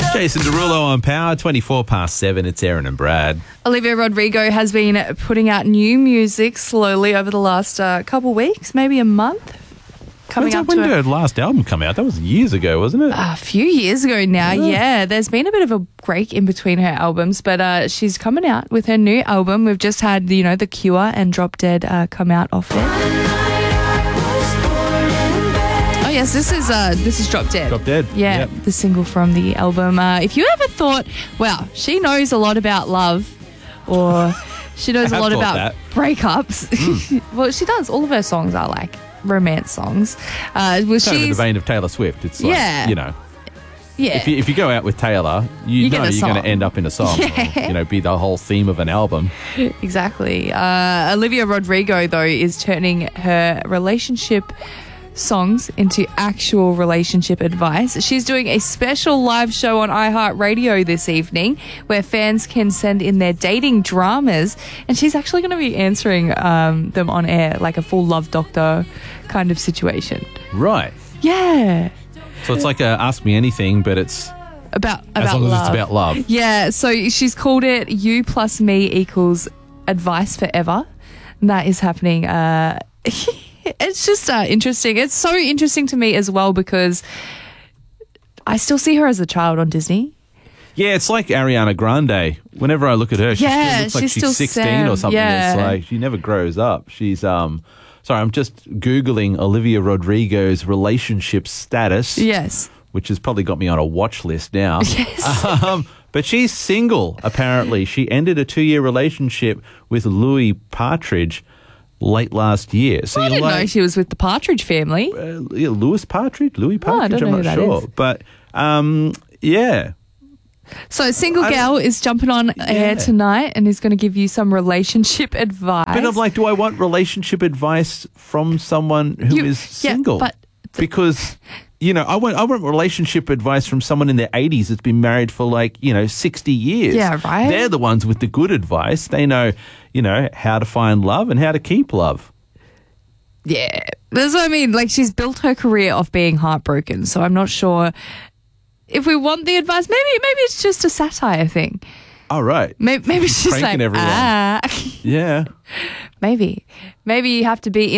Jason Derulo on Power, 24 past 7. It's Aaron and Brad. Olivia Rodrigo has been putting out new music slowly over the last couple weeks, maybe a month. When did her last album come out? That was years ago, wasn't it? A few years ago now, yeah. There's been a bit of a break in between her albums, but she's coming out with her new album. We've just had, The Cure and Drop Dead come out off it. Oh yes, this is Drop Dead. Drop Dead. Yeah, Yep. The single from the album. If you ever thought, wow, she knows a lot about love, or she knows a lot about that. breakups. Well, she does. All of her songs are like romance songs. Kind of in the vein of Taylor Swift. It's like, Yeah. If you go out with Taylor, you know you're going to end up in a song. Yeah. Or, be the whole theme of an album. Exactly. Olivia Rodrigo, though, is turning her relationship songs into actual relationship advice. She's doing a special live show on iHeartRadio this evening where fans can send in their dating dramas, and she's actually going to be answering them on air, like a full Love Doctor kind of situation. Right. Yeah. So it's like a Ask Me Anything, but it's About as long love. as it's about love. Yeah, so she's called it You Plus Me Equals Advice Forever. And that is happening. It's just interesting. It's so interesting to me as well because I still see her as a child on Disney. Yeah, it's like Ariana Grande. Whenever I look at her, she still looks like she's she's still 16 Sam. or something. Yeah. It's like she never grows up. She's sorry, I'm just Googling Olivia Rodrigo's relationship status. Yes. Which has probably got me on a watch list now. Yes. But she's single, apparently. She ended a 2-year relationship with Louis Partridge late last year. So I didn't know she was with the Partridge family. Louis Partridge? Louis Partridge? I don't know I'm who not that sure. is. But, yeah. So Single Gal is jumping on air tonight and is going to give you some relationship advice. But I'm like, do I want relationship advice from someone who is single? But because, I want relationship advice from someone in their 80s that's been married for 60 years. Yeah, right. They're the ones with the good advice. They know, how to find love and how to keep love. Yeah. That's what I mean. Like, she's built her career off being heartbroken. So I'm not sure if we want the advice. Maybe it's just a satire thing. Oh, right. Maybe she's pranking like, everyone. Yeah. Maybe you have to be